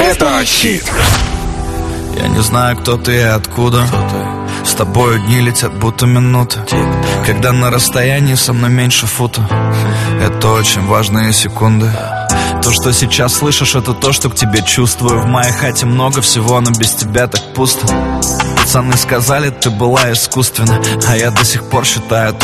Это хит. Я не знаю, кто ты и откуда. С тобою дни летят, будто минуты. Когда на расстоянии со мной меньше фута. Это очень важные секунды. То, что сейчас слышишь, это то, что к тебе чувствую. В моей хате много всего, но без тебя так пусто. Пацаны сказали, ты была искусственна, а я до сих пор считаю